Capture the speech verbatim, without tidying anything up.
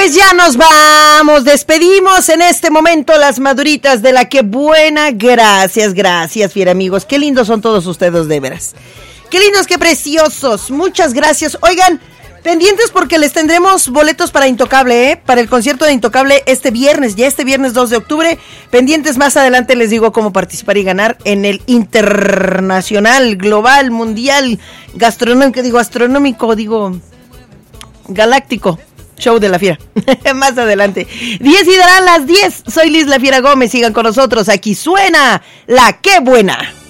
Pues ya nos vamos, despedimos en este momento las maduritas de la que buena. Gracias, gracias, fiera amigos. Qué lindos son todos ustedes, de veras. Qué lindos, qué preciosos. Muchas gracias. Oigan, pendientes porque les tendremos boletos para Intocable, ¿eh? Para el concierto de Intocable este viernes, ya este viernes dos de octubre. Pendientes, más adelante les digo cómo participar y ganar en el internacional, global, mundial, gastronómico, digo astronómico, digo galáctico. Show de la Fiera. Más adelante. diez y darán las diez. Soy Liz La Fiera Gómez. Sigan con nosotros. Aquí suena La Qué Buena.